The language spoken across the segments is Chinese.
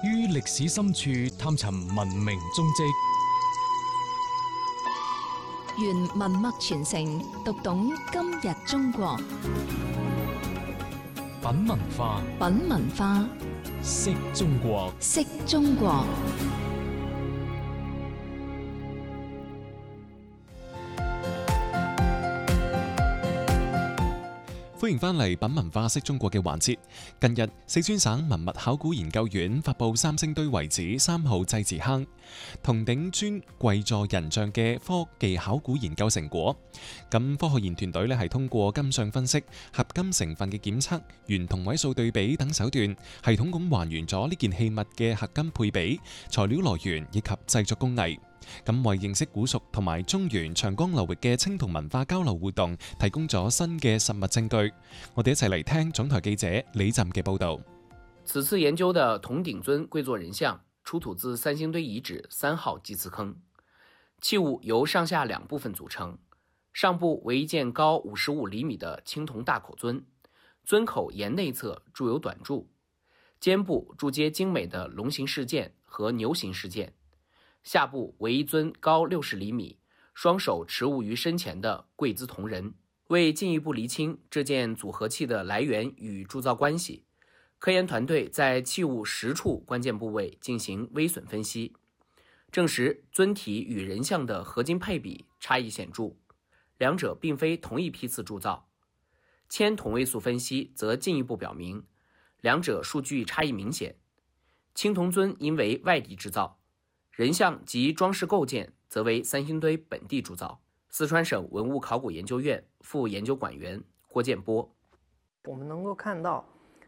於歷史深處探尋文明蹤跡， 原文脈傳承，讀懂今日中國。 品文化， 品文化， 識中國， 識中國。 歡迎翻嚟品文化識中國嘅環節。近日，四川省文物考古研究院發布三星堆遺址3號祭祀坑銅頂磚跪坐人像嘅科技考古研究成果。咁科學研團隊係通過金相分析、合金成分嘅檢測、原同位素對比等手段，系統咁還原咗呢件器物嘅合金配比、材料來源以及製作工藝。咁為認識古蜀同埋中原長江流域嘅青銅文化交流活動提供咗新嘅實物證據。我哋一齊嚟聽總台記者李浸嘅報道。 此次研究的銅頂尊跪坐人像出土自三星堆遺址3號祭祀坑，器物由上下兩部分組成，上部為一件高55厘米的青銅大口尊，尊口沿內側鑄有短柱，肩部鑄接精美的龍形飾件和牛形飾件，下部為一尊高60厘米、雙手持物於身前的跪姿銅人。為進一步釐清這件組合器的來源與鑄造關係，科研團隊在器物10處關鍵部位進行微損分析，證實尊體與人像的合金配比差異顯著，兩者並非同一批次鑄造。鉛同位素分析則進一步表明，兩者數據差異明顯。青銅尊因為外地製造，人像及裝飾構件則為三星堆本地鑄造。四川省文物考古研究院副研究館員郭建波， 我们能够看到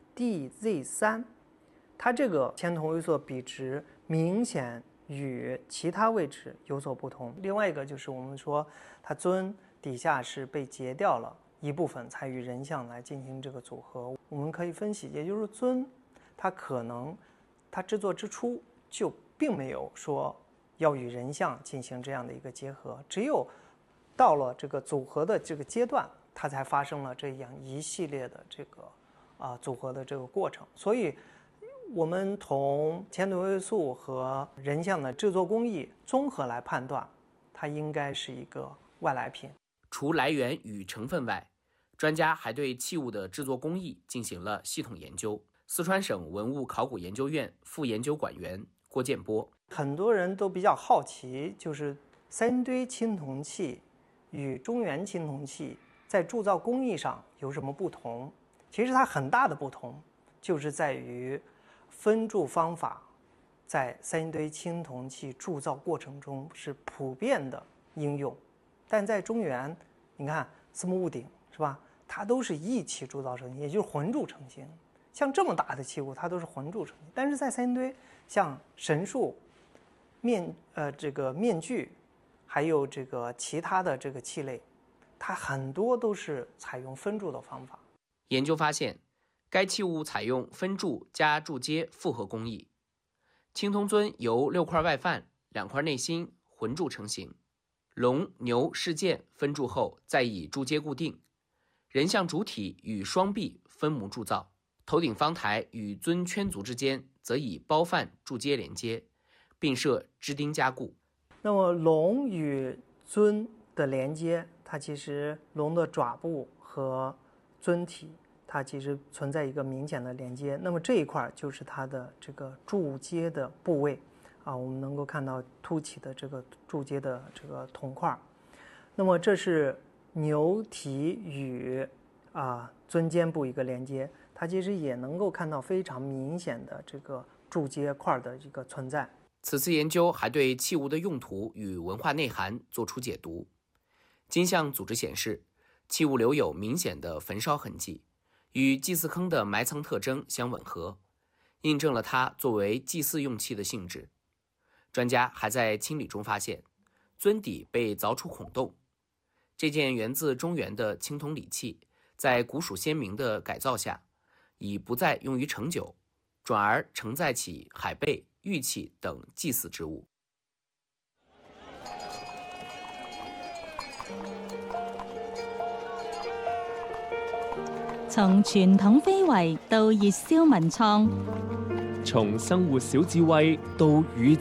DZ3， 它这个铅铜位素比值明显与其他位置有所不同。另外一个就是我们说它尊底下是被截掉了一部分，才与人像来进行这个组合。我们可以分析，也就是尊它可能它制作之初就并没有说要与人像进行这样的一个结合，只有到了这个组合的这个阶段，它才发生了这样一系列的这个组合的这个过程。所以我们从铅铜位素和人像的制作工艺综合来判断，它应该是一个外来品。 除来源与成分外，专家还对器物的制作工艺进行了系统研究。四川省文物考古研究院副研究馆员郭建波， 很多人都比较好奇，就是三星堆青铜器与中原青铜器在铸造工艺上有什么不同？其实它很大的不同就是在于分铸方法在三星堆青铜器铸造过程中是普遍的应用，但在中原，你看司母戊鼎是吧？它都是一起铸造成型，也就是混铸成型。像这么大的器物，它都是混铸成型。但是在三星堆，像神树、这个面具，还有这个其他的这个器类，它很多都是采用分铸的方法。 研究发现，该器物采用分铸加铸接复合工艺。青铜尊由6块外范、2块内心混铸成型，龙、牛饰件分铸后再以铸接固定，人像主体与双臂分模铸造，头顶方台与尊圈足之间则以包范铸接连接，并设支钉加固。 那么龙与尊的连接，它其实龙的爪部和尊体它其实存在一个明显的连接，那么这一块就是它的这个铸接的部位我们能够看到凸起的这个铸接的这个铜块。那么这是牛体与尊肩部一个连接，它其实也能够看到非常明显的这个铸接块的一个存在。 此次研究还对器物的用途与文化内涵作出解读。金相组织显示，器物留有明显的焚烧痕迹，与祭祀坑的埋藏特征相吻合，印证了它作为祭祀用器的性质。专家还在清理中发现，尊底被凿出孔洞。这件源自中原的青铜礼器，在古蜀先民的改造下，已不再用于盛酒，转而承载起海贝、玉器等祭祀之物。 從傳統非遺到熱銷文創， 從生活小智慧到與